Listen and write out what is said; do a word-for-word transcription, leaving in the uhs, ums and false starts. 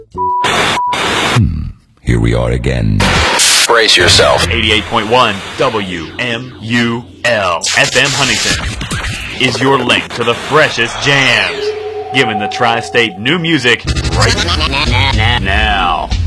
Hmm, here we are again. Brace yourself. eighty-eight point one W M U L F M Huntington is your link to the freshest jams, giving the tri-state new music right now.